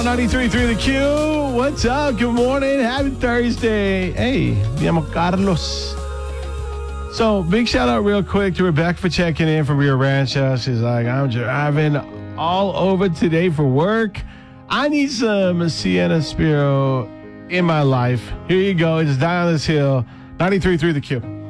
93.3 The Q. What's up? Good morning. Happy Thursday. Hey, me llamo Carlos. So, big shout out real quick to Rebecca for checking in from Rio Rancho. She's like, I'm driving all over today for work. I need some Sienna Spiro in my life. Here you go. It's down this hill. 93.3 The Q.